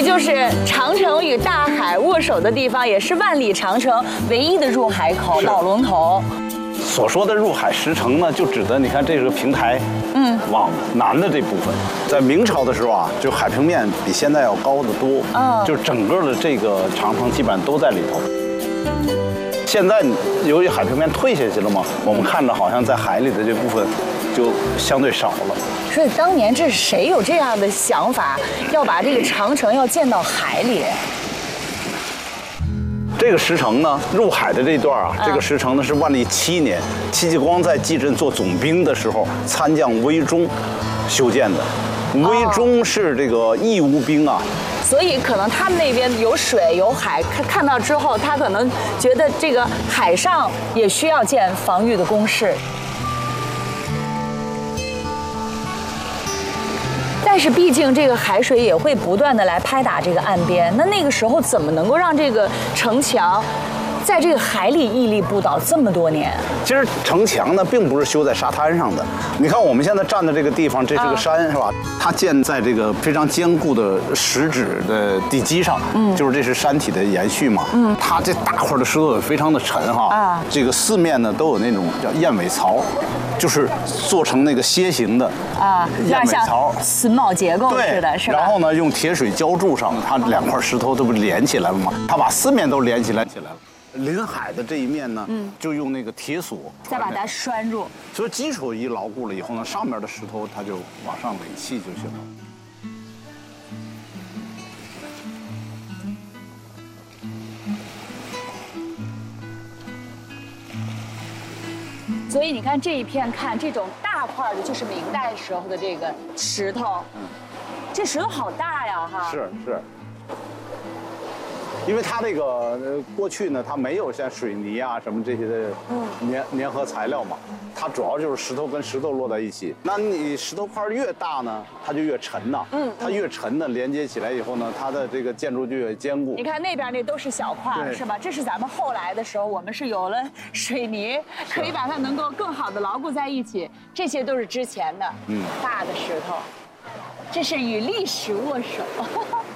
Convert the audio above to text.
就是长城与大海握手的地方，也是万里长城唯一的入海口——老龙头。 所说的入海石城呢，就指的你看这是个平台，往南的这部分，在明朝的时候啊，就海平面比现在要高得多，就是整个的这个长城基本上都在里头。现在由于海平面退下去了嘛，我们看着好像在海里的这部分就相对少了。 所以当年这是谁有这样的想法，要把这个长城要建到海里？ 这个石城呢，入海的这段啊，这个石城呢是万历7年，戚继光在蓟镇做总兵的时候，参将韦忠修建的。韦忠是这个义乌兵啊， 所以可能他们那边有水有海，看到之后，他可能觉得这个海上也需要建防御的工事。但是毕竟这个海水也会不断的来拍打这个岸边，那个时候怎么能够让这个城墙在这个海里屹立不倒这么多年？ 其实城墙呢，并不是修在沙滩上的。你看我们现在站的这个地方，这是个山，是吧？它建在这个非常坚固的石质的地基上，就是这是山体的延续嘛。它这大块的石头也非常的沉哈，这个四面呢都有那种叫燕尾槽，就是做成那个楔形的燕尾槽， 榫卯结构似的，是吧？ 然后呢，用铁水浇筑上，它两块石头这不连起来了吗？它把四面都连起来了。临海的这一面呢，就用那个铁锁再把它拴住。 所以基础一牢固了以后呢，上面的石头它就往上垒砌就行了。 所以你看这一片，看这种大块的，就是明代时候的这个石头。这石头好大呀，哈！ 是。因为它这个过去呢，它没有像水泥啊什么这些的粘合材料嘛，它主要就是石头跟石头落在一起。那你石头块越大呢，它就越沉呐。它越沉呢，连接起来以后呢，它的这个建筑就越坚固。 你看那边那都是小块，是吧？这是咱们后来的时候，我们是有了水泥，可以把它能够更好的牢固在一起。这些都是之前的大的石头，这是与历史握手。